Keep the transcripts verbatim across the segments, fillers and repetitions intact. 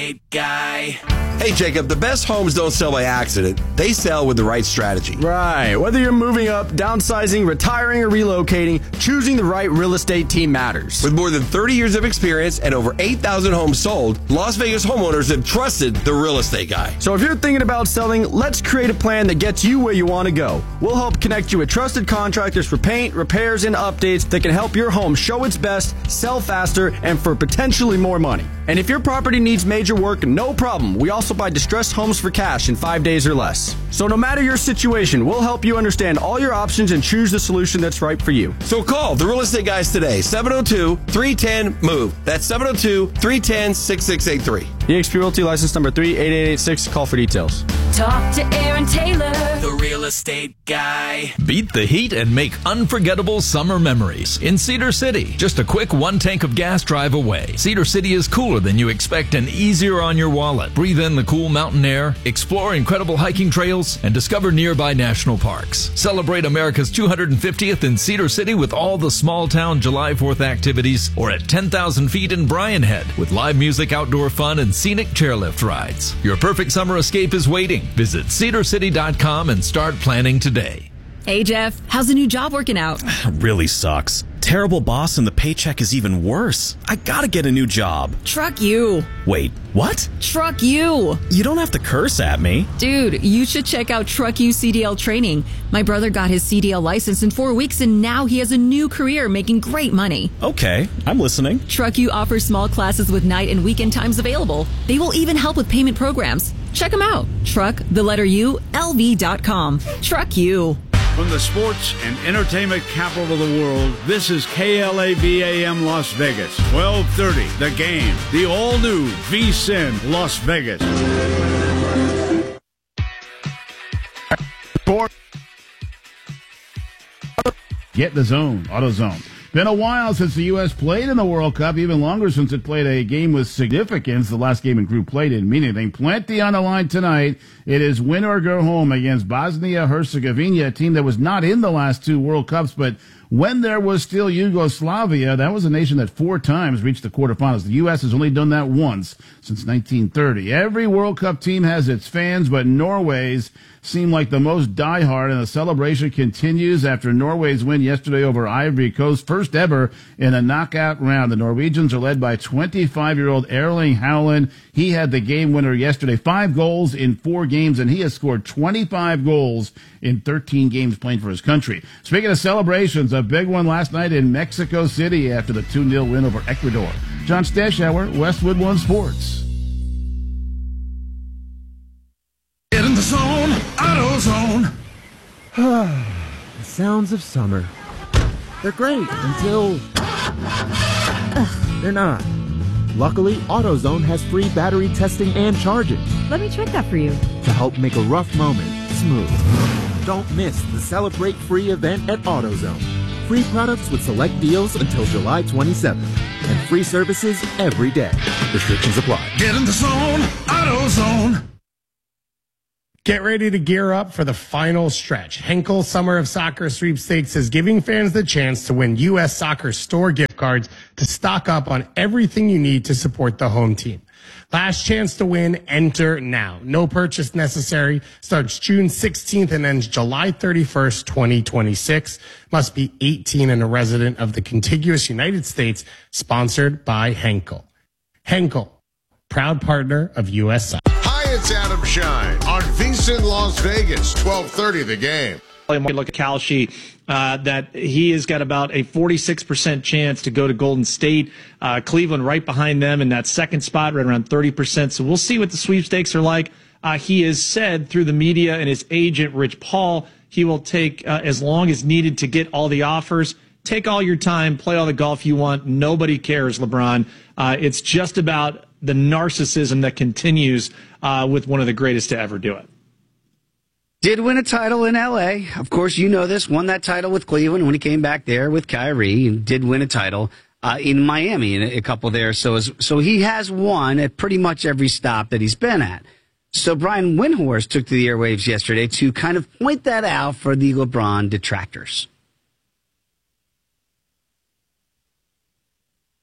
estate guy. Hey, Jacob, the best homes don't sell by accident. They sell with the right strategy. Right. Whether you're moving up, downsizing, retiring, or relocating, choosing the right real estate team matters. With more than thirty years of experience and over eight thousand homes sold, Las Vegas homeowners have trusted the real estate guy. So if you're thinking about selling, let's create a plan that gets you where you want to go. We'll help connect you with trusted contractors for paint, repairs, and updates that can help your home show its best, sell faster, and for potentially more money. And if your property needs major work, no problem. We also buy distressed homes for cash in five days or less. So no matter your situation, we'll help you understand all your options and choose the solution that's right for you. So call the Real Estate Guys today, seven oh two, three one zero, M O V E. That's seven oh two, three one zero, six six eight three. E X P Realty license number three eight eight eight six. Call for details. Talk to Aaron Taylor, the real estate guy. Beat the heat and make unforgettable summer memories in Cedar City. Just a quick one tank of gas drive away. Cedar City is cooler than you expect and easier on your wallet. Breathe in the cool mountain air, explore incredible hiking trails, and discover nearby national parks. Celebrate America's two hundred fiftieth in Cedar City with all the small town July fourth activities, or at ten thousand feet in Bryan Head with live music, outdoor fun, and scenic chairlift rides. Your perfect summer escape is waiting. Visit cedar city dot com and start planning today. Hey, Jeff, how's the new job working out? Really sucks. Terrible boss and the paycheck is even worse. I gotta get a new job. Truck you. Wait, what? Truck you. You don't have to curse at me. Dude, you should check out Truck You C D L training. My brother got his C D L license in four weeks and now he has a new career making great money. Okay, I'm listening. Truck You offers small classes with night and weekend times available. They will even help with payment programs. Check them out. Truck, the letter U, L V dot com. Truck You. From the sports and entertainment capital of the world, this is K L A V A M Las Vegas, twelve thirty, The Game, the all-new V S I N Las Vegas. Get the zone, AutoZone. Been a while since the U S played in the World Cup, even longer since it played a game with significance. The last game in Group play didn't mean anything. Plenty on the line tonight. It is win or go home against Bosnia-Herzegovina, a team that was not in the last two World Cups, but when there was still Yugoslavia, that was a nation that four times reached the quarterfinals. The U S has only done that once since nineteen thirty. Every World Cup team has its fans, but Norway's seem like the most diehard, and the celebration continues after Norway's win yesterday over Ivory Coast, first ever in a knockout round. The Norwegians are led by twenty-five-year-old Erling Haaland. He had the game winner yesterday, five goals in four games, and he has scored twenty-five goals in thirteen games playing for his country. Speaking of celebrations, a big one last night in Mexico City after the two nil win over Ecuador. John Stashauer, Westwood One Sports. Get in the zone, AutoZone. The sounds of summer. They're great until they're not. Luckily, AutoZone has free battery testing and charging. Let me check that for you. To help make a rough moment smooth. Don't miss the Celebrate Free event at AutoZone. Free products with select deals until July twenty-seventh. And free services every day. Restrictions apply. Get in the zone, AutoZone. Get ready to gear up for the final stretch. Henkel Summer of Soccer Sweepstakes is giving fans the chance to win U S Soccer store gift cards to stock up on everything you need to support the home team. Last chance to win, enter now. No purchase necessary. Starts June sixteenth and ends July thirty-first, twenty twenty-six. Must be eighteen and a resident of the contiguous United States. Sponsored by Henkel. Henkel, proud partner of U S Soccer. It's Adam Shine on V S I N Las Vegas, twelve thirty The Game. Look at Kalshi, uh, that he has got about a forty-six percent chance to go to Golden State. Uh, Cleveland right behind them in that second spot, right around thirty percent. So we'll see what the sweepstakes are like. Uh, he has said through the media and his agent, Rich Paul, he will take uh, as long as needed to get all the offers. Take all your time, play all the golf you want. Nobody cares, LeBron. Uh, it's just about the narcissism that continues uh, with one of the greatest to ever do it. Did win a title in L A. Of course, you know this. Won that title with Cleveland when he came back there with Kyrie. And did win a title uh, in Miami, and a couple there. So, so he has won at pretty much every stop that he's been at. So Brian Windhorst took to the airwaves yesterday to kind of point that out for the LeBron detractors.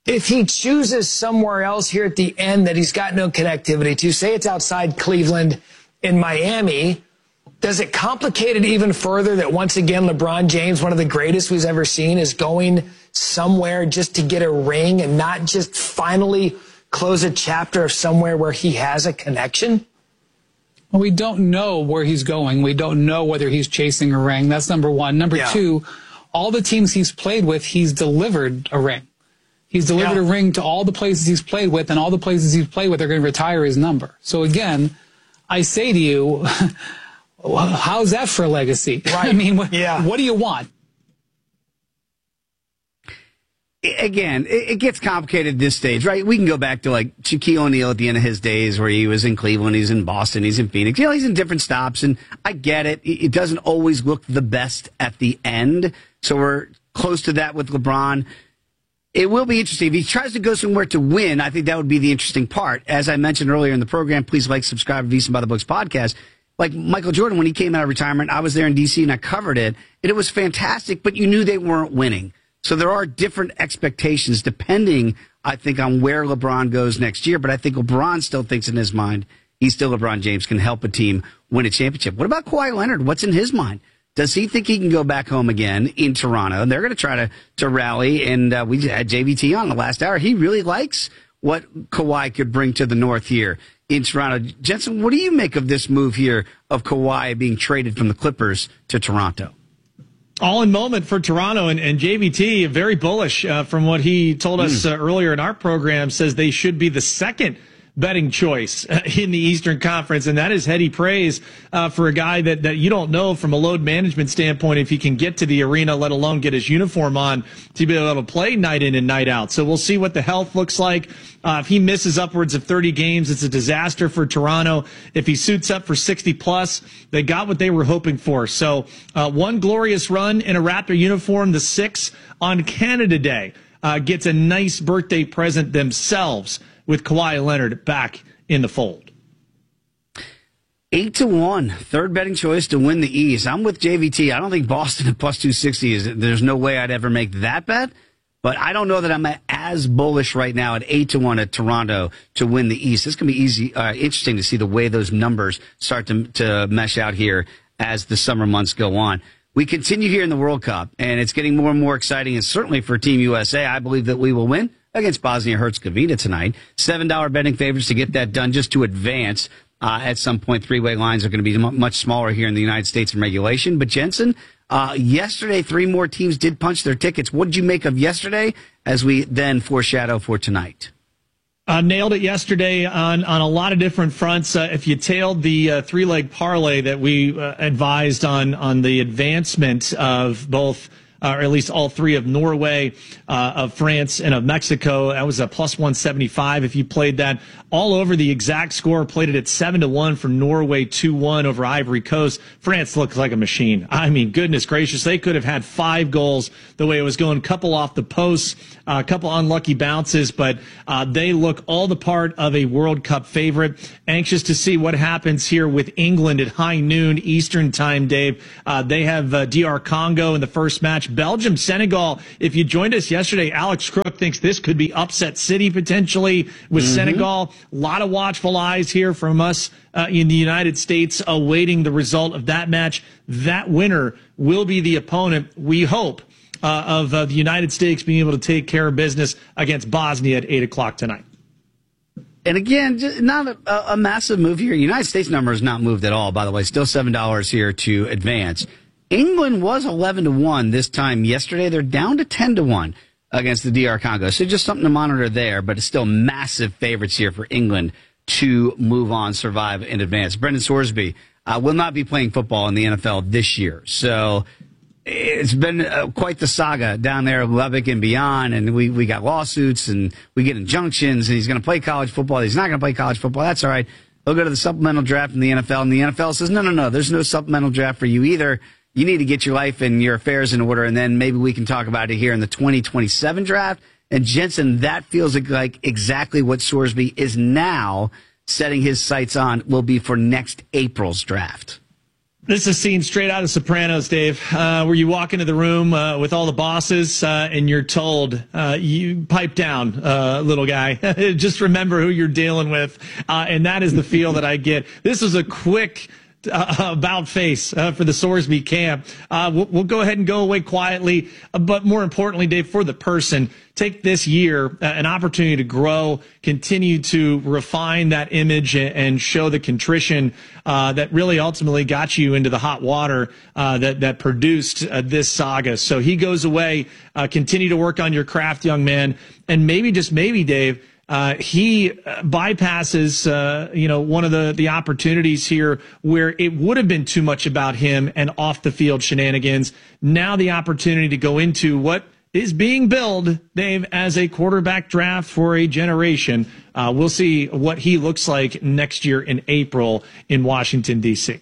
if he chooses somewhere else here at the end that he's got no connectivity to, say it's outside Cleveland in Miami, does it complicate it even further that once again LeBron James, one of the greatest we've ever seen, is going somewhere just to get a ring and not just finally close a chapter of somewhere where he has a connection? Well, we don't know where he's going. We don't know whether he's chasing a ring. That's number one. Number yeah. two, all the teams he's played with, he's delivered a ring. He's delivered yeah. a ring to all the places he's played with, and all the places he's played with are going to retire his number. So again, I say to you, how's that for a legacy? Right. I mean, what, yeah. what do you want? Again, it gets complicated at this stage, right? We can go back to like Shaquille O'Neal at the end of his days where he was in Cleveland, he's in Boston, he's in Phoenix. You know, he's in different stops, and I get it. It doesn't always look the best at the end. So we're close to that with LeBron. It will be interesting. If he tries to go somewhere to win, I think that would be the interesting part. As I mentioned earlier in the program, please like, subscribe to VSiN by the Books podcast. Like Michael Jordan, when he came out of retirement, I was there in D C and I covered it, and it was fantastic, but you knew they weren't winning. So there are different expectations depending, I think, on where LeBron goes next year. But I think LeBron still thinks in his mind he's still LeBron James, can help a team win a championship. What about Kawhi Leonard? What's in his mind? Does he think he can go back home again in Toronto? And they're going to try to, to rally. And uh, we had J V T on the last hour. He really likes what Kawhi could bring to the North here in Toronto. Jensen, what do you make of this move here of Kawhi being traded from the Clippers to Toronto? All in moment for Toronto, and, and J V T, very bullish uh, from what he told us uh, earlier in our program, says they should be the second betting choice uh, in the Eastern Conference, and that is heady praise uh, for a guy that, that you don't know from a load management standpoint if he can get to the arena, let alone get his uniform on to be able to play night in and night out. So we'll see what the health looks like. Uh, if he misses upwards of thirty games, it's a disaster for Toronto. If he suits up for sixty plus, they got what they were hoping for. So uh, one glorious run in a Raptor uniform, the six on Canada Day, uh, gets a nice birthday present themselves with Kawhi Leonard back in the fold. Eight to one, third betting choice to win the East. I'm with J V T. I don't think Boston at plus two sixty is, there's no way I'd ever make that bet. But I don't know that I'm as bullish right now at eight to one at Toronto to win the East. It's going to be easy, uh, interesting to see the way those numbers start to, to mesh out here as the summer months go on. We continue here in the World Cup, and it's getting more and more exciting, and certainly for Team U S A, I believe that we will win against Bosnia-Herzegovina tonight. seven dollar betting favorites to get that done just to advance. Uh, at some point, three-way lines are going to be m- much smaller here in the United States in regulation. But Jensen, uh, yesterday, three more teams did punch their tickets. What did you make of yesterday as we then foreshadow for tonight? Uh, nailed it yesterday on, on a lot of different fronts. Uh, if you tailed the uh, three-leg parlay that we uh, advised on, on the advancement of both Uh, or at least all three of Norway, uh, of France, and of Mexico. That was a plus one seventy-five if you played that. All over the exact score, played it at seven to one for Norway, two one over Ivory Coast. France looked like a machine. I mean, goodness gracious, they could have had five goals the way it was going. Couple off the posts, a uh, couple unlucky bounces, but uh, they look all the part of a World Cup favorite. Anxious to see what happens here with England at high noon Eastern time, Dave. Uh, they have uh, D R Congo in the first match. Belgium, Senegal. If you joined us yesterday, Alex Crook thinks this could be upset city potentially with mm-hmm. Senegal. A lot of watchful eyes here from us uh, in the United States awaiting the result of that match. That winner will be the opponent, we hope, uh, of uh, the United States being able to take care of business against Bosnia at eight o'clock tonight. And again, not a, a massive move here. United States number has not moved at all, by the way. Still seven dollars here to advance. England was eleven to one this time yesterday. They're down to ten to one against the D R Congo. So just something to monitor there, but it's still massive favorites here for England to move on, survive, and advance. Brendan Sorsby uh, will not be playing football in the N F L this year. So it's been uh, quite the saga down there in Lubbock and beyond, and we, we got lawsuits and we get injunctions, and he's going to play college football. He's not going to play college football. That's all right. He'll go to the supplemental draft in the N F L, and the N F L says, no, no, no, there's no supplemental draft for you either. You need to get your life and your affairs in order, and then maybe we can talk about it here in the twenty twenty-seven draft. And Jensen, that feels like exactly what Sorsby is now setting his sights on will be for next April's draft. This is seen straight out of Sopranos, Dave, uh, where you walk into the room uh, with all the bosses uh, and you're told, uh, you pipe down, uh, little guy. Just remember who you're dealing with. Uh, and that is the feel that I get. This is a quick Uh, about face uh, for the Sorsby camp. Uh, we'll, we'll go ahead and go away quietly. Uh, but more importantly, Dave, for the person, take this year, uh, an opportunity to grow, continue to refine that image and, and show the contrition uh, that really ultimately got you into the hot water uh, that, that produced uh, this saga. So he goes away, uh, continue to work on your craft, young man. And maybe, just maybe, Dave, Uh, he uh, bypasses, uh, you know, one of the, the opportunities here where it would have been too much about him and off the field shenanigans. Now the opportunity to go into what is being billed, Dave, as a quarterback draft for a generation. Uh, we'll see what he looks like next year in April in Washington, D C.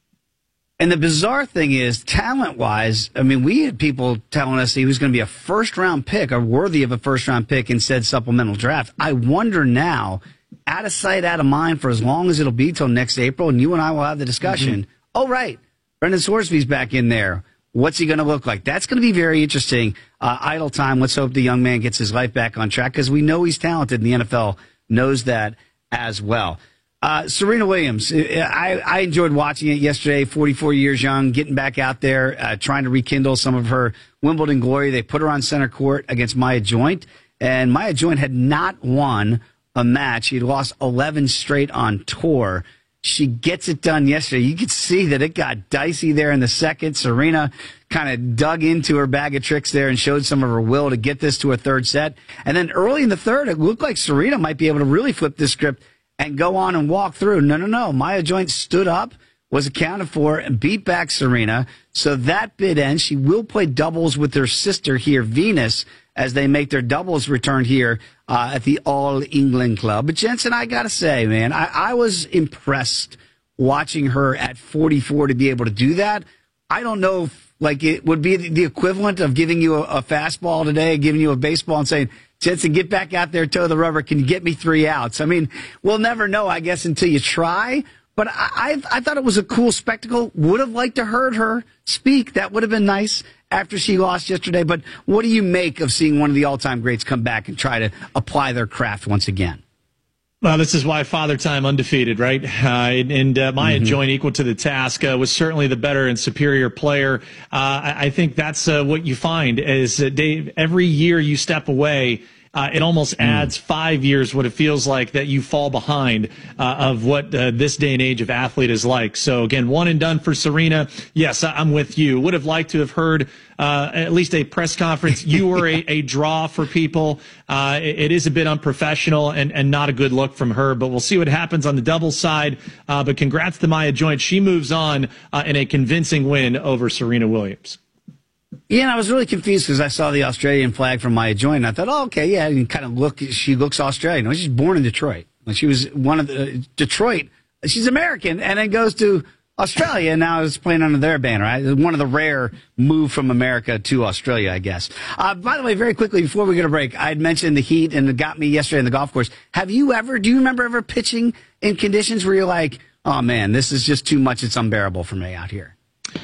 And the bizarre thing is, talent-wise, I mean, we had people telling us he was going to be a first-round pick or worthy of a first-round pick in said supplemental draft. I wonder now, out of sight, out of mind for as long as it'll be till next April, and you and I will have the discussion. Mm-hmm. Oh, right, Brendan Sorsby's back in there. What's he going to look like? That's going to be very interesting. Uh, idle time. Let's hope the young man gets his life back on track because we know he's talented, and the N F L knows that as well. Uh, Serena Williams, I, I enjoyed watching it yesterday, forty-four years young, getting back out there, uh, trying to rekindle some of her Wimbledon glory. They put her on center court against Maya Joint, and Maya Joint had not won a match. She had lost eleven straight on tour. She gets it done yesterday. You could see that it got dicey there in the second. Serena kind of dug into her bag of tricks there and showed some of her will to get this to a third set. And then early in the third, it looked like Serena might be able to really flip this script and go on and walk through. No, no, no. Maya Joint stood up, was accounted for, and beat back Serena. So that bid ends. She will play doubles with her sister here, Venus, as they make their doubles return here uh, at the All England Club. But Jensen, I got to say, man, I, I was impressed watching her at forty-four to be able to do that. I don't know if, like, it would be the equivalent of giving you a, a fastball today, giving you a baseball and saying, Jensen, get back out there, toe the rubber. Can you get me three outs? I mean, we'll never know, I guess, until you try. But I, I, I thought it was a cool spectacle. Would have liked to heard her speak. That would have been nice after she lost yesterday. But what do you make of seeing one of the all-time greats come back and try to apply their craft once again? Well, this is why Father Time undefeated, right? Uh, and uh, Maya mm-hmm. Joint equal to the task uh, was certainly the better and superior player. Uh, I, I think that's uh, what you find is, uh, Dave, every year you step away, Uh, it almost adds five years what it feels like that you fall behind uh, of what uh, this day and age of athlete is like. So, again, one and done for Serena. Yes, I'm with you. Would have liked to have heard uh, at least a press conference. You were a, a draw for people. Uh, it, it is a bit unprofessional and, and not a good look from her, but we'll see what happens on the doubles side. Uh, but congrats to Maya Joint. She moves on uh, in a convincing win over Serena Williams. Yeah, and I was really confused because I saw the Australian flag from Maya Joint, and I thought, oh, okay, yeah, and kind of look, she looks Australian. No, she's born in Detroit. Like she was one of the Detroit. She's American, and then goes to Australia, and now is playing under their banner. Right? One of the rare move from America to Australia, I guess. Uh, by the way, very quickly before we get a break, I had mentioned the heat, and it got me yesterday in the golf course. Have you ever? Do you remember ever pitching in conditions where you're like, oh man, this is just too much. It's unbearable for me out here?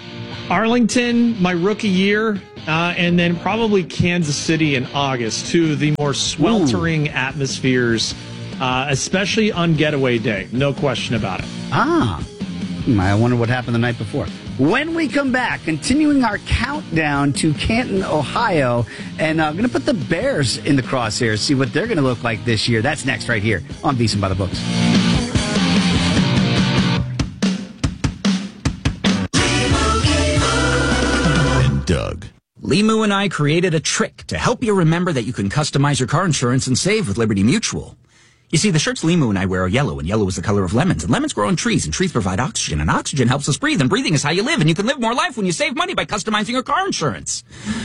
Arlington, my rookie year, uh, and then probably Kansas City in August, two of the more sweltering Ooh. atmospheres, uh, especially on getaway day. No question about it. Ah, I wonder what happened the night before. When we come back, continuing our countdown to Canton, Ohio, and I'm uh, going to put the Bears in the crosshairs, see what they're going to look like this year. That's next right here on VSiN by the Books. Doug. Limu and I created a trick to help you remember that you can customize your car insurance and save with Liberty Mutual. You see, the shirts Limu and I wear are yellow, and yellow is the color of lemons, and lemons grow on trees, and trees provide oxygen, and oxygen helps us breathe, and breathing is how you live, and you can live more life when you save money by customizing your car insurance.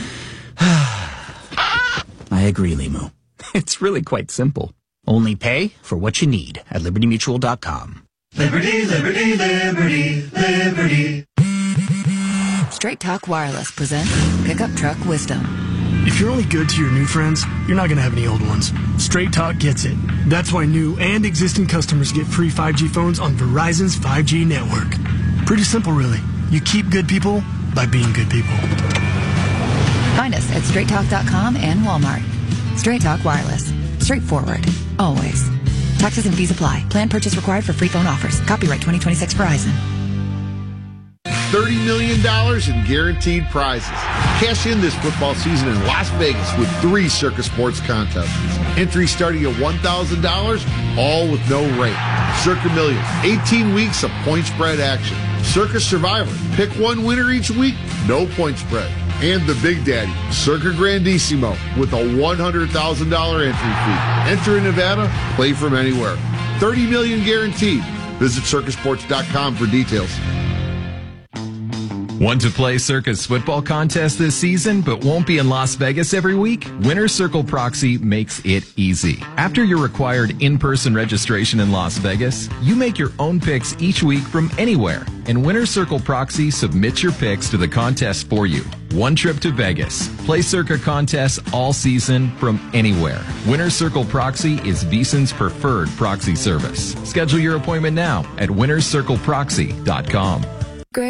I agree, Limu. It's really quite simple. Only pay for what you need at liberty mutual dot com. Liberty, liberty, liberty, liberty. Straight Talk Wireless presents Pickup Truck Wisdom. If you're only good to your new friends, you're not going to have any old ones. Straight Talk gets it. That's why new and existing customers get free five G phones on Verizon's five G network. Pretty simple, really. You keep good people by being good people. Find us at straight talk dot com and Walmart. Straight Talk Wireless. Straightforward. Always. Taxes and fees apply. Plan purchase required for free phone offers. Copyright twenty twenty-six Verizon. thirty million dollars in guaranteed prizes. Cash in this football season in Las Vegas with three Circa Sports contests. Entry starting at one thousand dollars, all with no rate. Circa Million, eighteen weeks of point spread action. Circa Survivor, pick one winner each week, no point spread. And the Big Daddy, Circa Grandissimo, with a one hundred thousand dollars entry fee. Enter in Nevada, play from anywhere. thirty million dollars guaranteed. Visit circa sports dot com for details. Want to play Circa's football contest this season but won't be in Las Vegas every week? Winner's Circle Proxy makes it easy. After your required in-person registration in Las Vegas, you make your own picks each week from anywhere, and Winner's Circle Proxy submits your picks to the contest for you. One trip to Vegas. Play Circa contests all season from anywhere. Winner's Circle Proxy is VEASAN's preferred proxy service. Schedule your appointment now at winners circle proxy dot com.